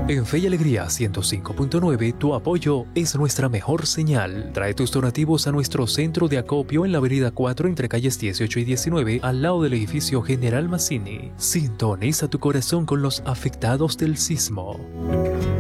En Fe y Alegría 105.9, tu apoyo es nuestra mejor señal. Trae tus donativos a nuestro centro de acopio en la avenida 4 entre calles 18 y 19, al lado del edificio General Mazzini. Sintoniza tu corazón con los afectados del sismo.